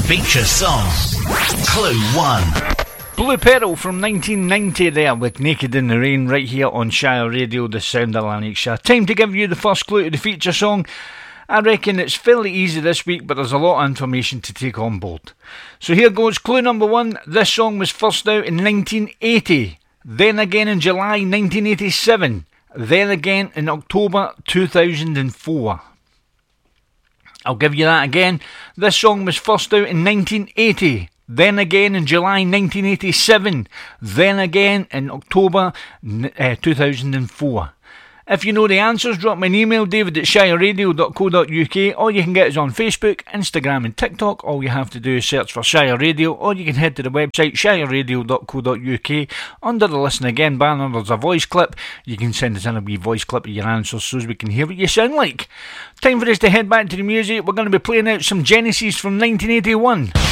Feature song. Clue 1. Blue Pearl from 1990 there with Naked in the Rain right here on Shire Radio, the sound of Lanarkshire. Time to give you the first clue to the feature song. I reckon it's fairly easy this week, but there's a lot of information to take on board. So here goes, clue number 1. This song was first out in 1980, then again in July 1987, then again in October 2004. I'll give you that again. This song was first out in 1980, then again in July 1987, then again in October 2004. If you know the answers, drop me an email, david@shireradio.co.uk, or you can get us on Facebook, Instagram and TikTok. All you have to do is search for Shire Radio, or you can head to the website shireradio.co.uk. Under the Listen Again banner there's a voice clip. You can send us in a wee voice clip of your answers so as we can hear what you sound like. Time for us to head back to the music. We're going to be playing out some Genesis from 1981.